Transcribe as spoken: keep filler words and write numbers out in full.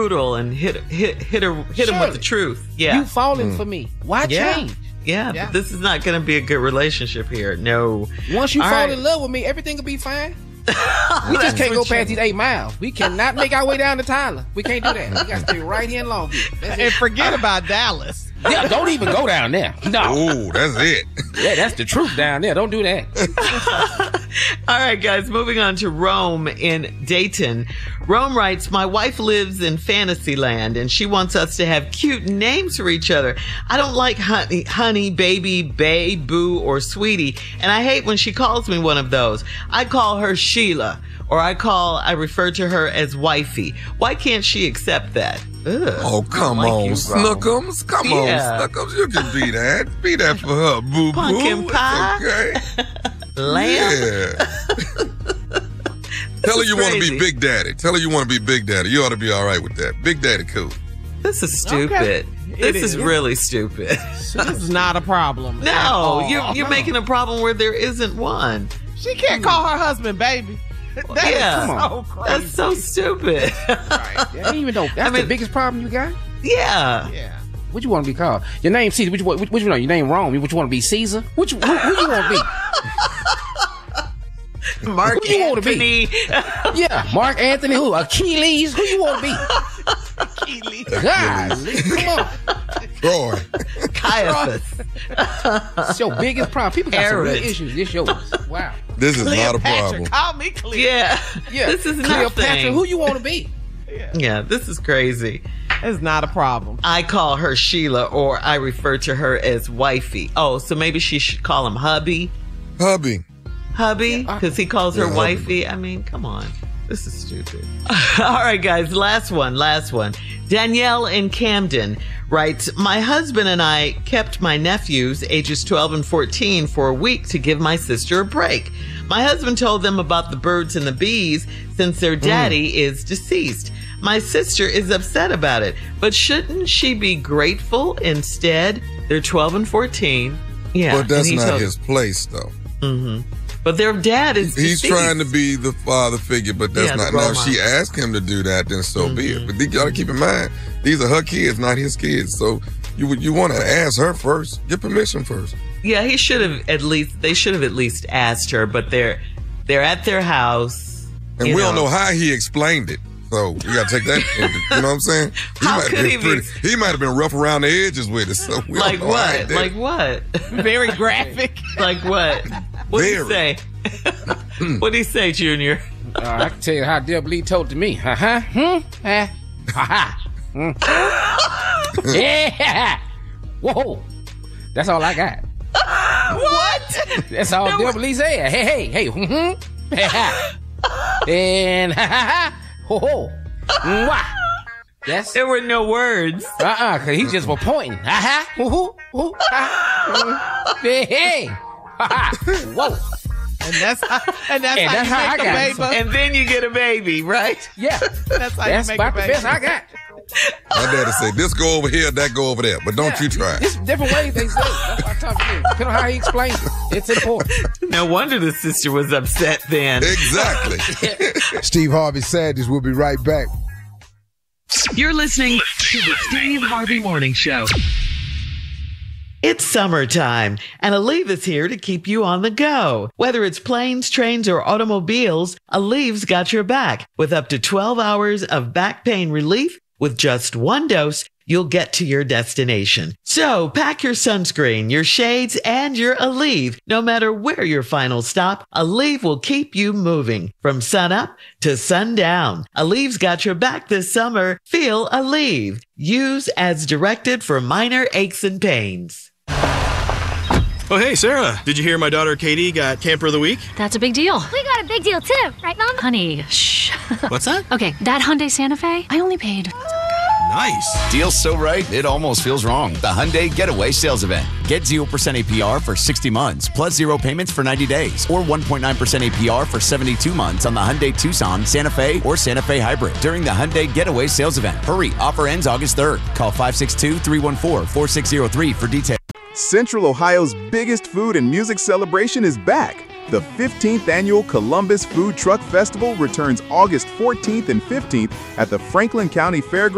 brutal and hit hit hit her hit him with the truth. Yeah, you falling mm. for me. Why yeah. change? Yeah, yeah, but this is not going to be a good relationship here. No. Once you All fall right. in love with me, everything will be fine. We just can't go past these eight miles. We cannot make our way down to Tyler. We can't do that. We got to stay right here in Long Beach. And forget about Dallas. Yeah, don't even go down there. No. Oh, that's it. Yeah, that's the truth down there. Don't do that. All right, guys, moving on to Rome in Dayton. Rome writes, my wife lives in Fantasyland and she wants us to have cute names for each other. I don't like honey, honey, baby, bae, boo, or sweetie. And I hate when she calls me one of those. I call her Sheila, or I call, I refer to her as wifey. Why can't she accept that? Ugh, oh, come like on, you, Snookums. Come yeah. on, Snookums. You can be that. Be that for her, boo-boo. Pumpkin pie. Okay. Lamb. Yeah. Tell her you want to be Big Daddy. Tell her you want to be Big Daddy. You ought to be all right with that. Big Daddy cool. This is stupid. Okay. This It is, is. really stupid. This is not a problem. No, Oh, you're, you're no. making a problem where there isn't one. She can't call her husband baby. That Yeah. is Come on. so crazy. That's so stupid. Right. Yeah, I ain't even know. That's I mean- the biggest problem you got? Yeah. Yeah. What you want to be called? Your name Caesar. What you, what, what you know? Your name Rome. What you want to be? Caesar? What you, who, who you want to be? Mark Who you wanna be? Anthony. Yeah, Mark Anthony. Who? Achilles? Who you want to be? God, come on. Troy. Caiaphas. It's your biggest problem. People got some real Herod. issues. This yours. Wow. This is not a Cleopatra, problem. call me Cleo. Yeah. Yeah. This is Cleopatra. nothing. Who you want to be? Yeah, this is crazy. It's not a problem. I call her Sheila, or I refer to her as wifey. Oh, so maybe she should call him hubby. Hubby. Hubby? Because he calls her Yeah, wifey. I mean, come on. This is stupid. All right, guys. Last one. Last one. Danielle in Camden writes, my husband and I kept my nephews, ages twelve and fourteen, for a week to give my sister a break. My husband told them about the birds and the bees since their daddy mm. is deceased. My sister is upset about it, but shouldn't she be grateful instead? They're twelve and fourteen. Yeah. But that's not told- his place, though. Mm-hmm. But their dad is He's deceased. trying to be the father figure, but that's Yeah, not. the Now, role if she model. asked him to do that, then so Mm-hmm. be it. But you gotta keep in mind, these are her kids, not his kids. So you would you want to ask her first, get permission first. Yeah, he should have at least. They should have at least asked her. But they're they're at their house, And you we don't know how he explained it. So you gotta take that. into, you know what I'm saying? He How might have could been he be- pretty- He might have been rough around the edges with it. So we Like don't know how he what? did Like it. what? Very graphic. Like what? What did he Very. say? What did he say, Junior? Uh, I can tell you how Deb Lee told it to me. Ha ha. Hmm. Ha ha. Hmm. Yeah. Whoa. That's all I got. What? That's all No. Deb Lee said. Hey, hey, hey. Mm-hmm. Ha ha. And ha ha ha. Ho ho. Mwah. That's There were no words. uh-uh, cause he just was pointing. Ha ha. Hoo hoo. Hoo. Ha. Hey, hey. Ha ha. Whoa. And that's how, and that's And how that's you how I make a got it. baby. And then you get a baby, right? Yeah. That's how That's you make about a the baby. best I got. My daddy said, this go over here, that go over there. But don't Yeah. you try it. It's different ways they say it. That's what I'm talking to you. Depending on how he explains it. It's important. No wonder the sister was upset then. Exactly. Steve Harvey Sanders will be right back. You're listening to the Steve Harvey Morning Show. It's summertime, and Aleve is here to keep you on the go. Whether it's planes, trains, or automobiles, Aleve's got your back. With up to twelve hours of back pain relief, with just one dose, you'll get to your destination. So pack your sunscreen, your shades, and your Aleve. No matter where your final stop, Aleve will keep you moving from sun up to sundown. Aleve's got your back this summer. Feel Aleve. Use as directed for minor aches and pains. Oh, hey, Sarah. Did you hear my daughter Katie got Camper of the Week? That's a big deal. We got a big deal too, right, Mom? Honey, shh. What's that? Okay, that Hyundai Santa Fe, I only paid. Nice. Deal's so right, it almost feels wrong. The Hyundai Getaway Sales Event. Get zero percent A P R for sixty months, plus zero payments for ninety days, or one point nine percent A P R for seventy-two months on the Hyundai Tucson, Santa Fe, or Santa Fe Hybrid during the Hyundai Getaway Sales Event. Hurry, offer ends August third. Call five six two, three one four, four six zero three for details. Central Ohio's biggest food and music celebration is back. The fifteenth Annual Columbus Food Truck Festival returns August fourteenth and fifteenth at the Franklin County Fairgrounds.